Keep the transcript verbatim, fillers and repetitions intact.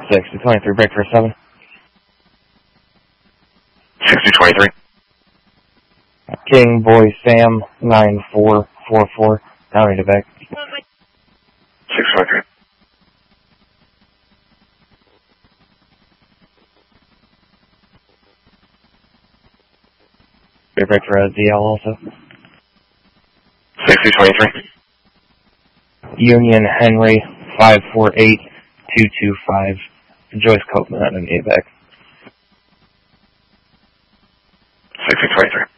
sixty twenty-three, break for seven. sixty twenty-three. King Boy Sam, nine four four four, County to back. six twenty-three. Break, break for a D L also. sixty twenty-three. Union Henry, five four eight two two five, Joyce Copeman, and A back. sixty twenty-three.